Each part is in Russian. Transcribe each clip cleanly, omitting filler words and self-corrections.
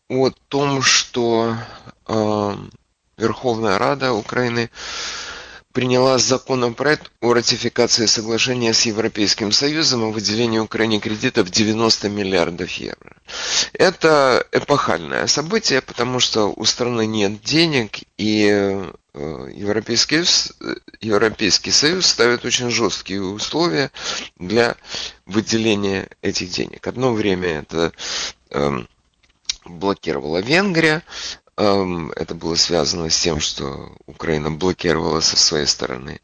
о том, что э, Верховная Рада Украины приняла законопроект о ратификации соглашения с Европейским Союзом о выделении Украине кредитов 90 миллиардов евро. Это эпохальное событие, потому что у страны нет денег, и Европейский Союз ставит очень жесткие условия для выделения этих денег. Одно время это блокировала Венгрия. Это было связано с тем, что Украина блокировала со своей стороны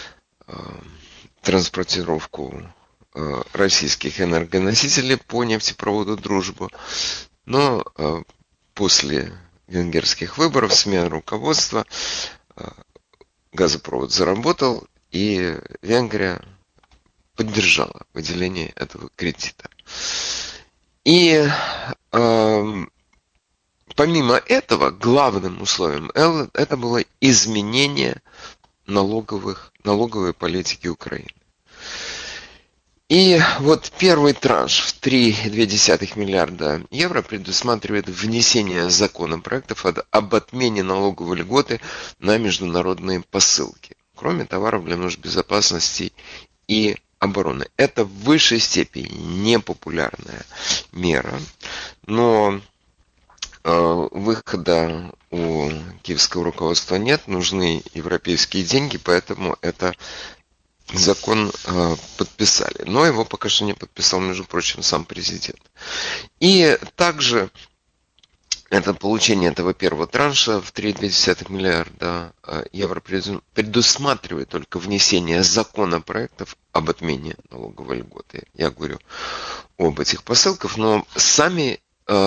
транспортировку российских энергоносителей по нефтепроводу «Дружба». Но после венгерских выборов, смены руководства, газопровод заработал, и Венгрия поддержала выделение этого кредита. И помимо этого, главным условием это было изменение налоговой политики Украины. И вот первый транш в 3,2 миллиарда евро предусматривает внесение законопроектов об отмене налоговой льготы на международные посылки, кроме товаров для нужд безопасности и обороны. Это в высшей степени непопулярная мера, но выхода у киевского руководства нет, нужны европейские деньги, поэтому это закон подписали. Но его пока что не подписал, между прочим, сам президент. И также это получение этого первого транша в 3,2 миллиарда евро предусматривает только внесение законопроектов об отмене налоговой льготы. Я говорю об этих посылках, но сами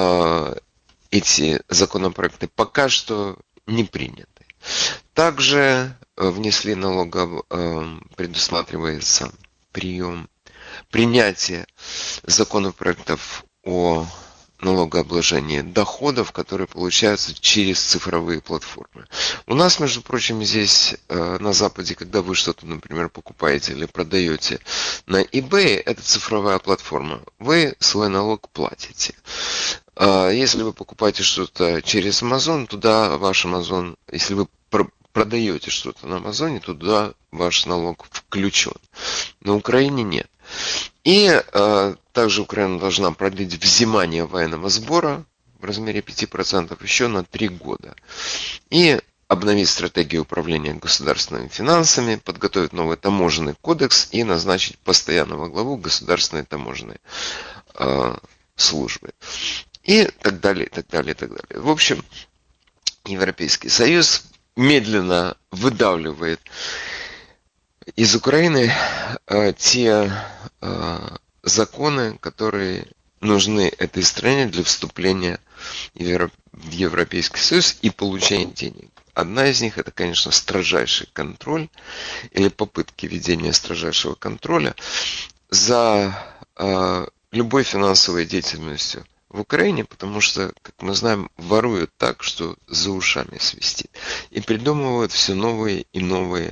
эти законопроекты пока что не приняты. Также внесли предусматривается принятие законопроектов о налогообложении доходов, которые получаются через цифровые платформы. У нас, между прочим, здесь на Западе, когда вы что-то, например, покупаете или продаете на eBay, это цифровая платформа, вы свой налог платите. Если вы покупаете что-то через Amazon, туда ваш Amazon, если вы продаете что-то на Амазоне, туда ваш налог включен. На Украине нет. И также Украина должна продлить взимание военного сбора в размере 5% еще на 3 года. И обновить стратегию управления государственными финансами, подготовить новый таможенный кодекс и назначить постоянного главу государственной таможенной службы. И так далее, и так далее, и так далее. В общем, Европейский Союз медленно выдавливает из Украины те законы, которые нужны этой стране для вступления в Европейский Союз и получения денег. Одна из них это, конечно, строжайший контроль или попытки ведения строжайшего контроля за любой финансовой деятельностью в Украине, потому что, как мы знаем, воруют так, что за ушами свистит. И придумывают все новые и новые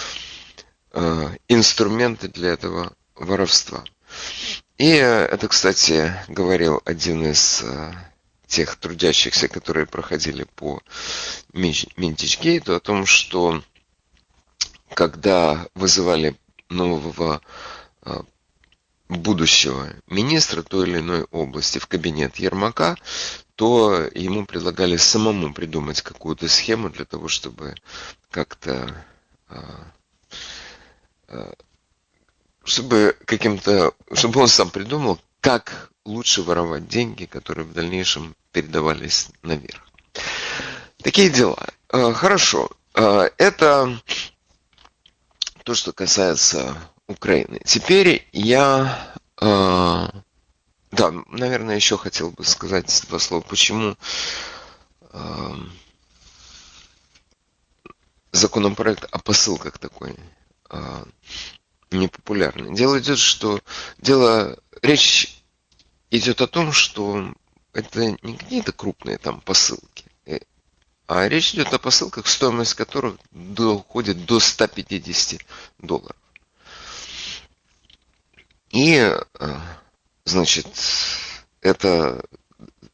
инструменты для этого воровства. И это, кстати, говорил один из тех трудящихся, которые проходили по Минтичгейту, о том, что когда вызывали нового будущего министра той или иной области в кабинет Ермака, то ему предлагали самому придумать какую-то схему для того, чтобы как-то чтобы он сам придумал, как лучше воровать деньги, которые в дальнейшем передавались наверх. Такие дела. Хорошо. Это то, что касается Украины. Теперь я, наверное, еще хотел бы сказать 2 слова, почему законопроект о посылках такой непопулярный. Речь идет о том, что это не какие-то крупные там посылки, а речь идет о посылках, стоимость которых доходит до $150. И, значит, это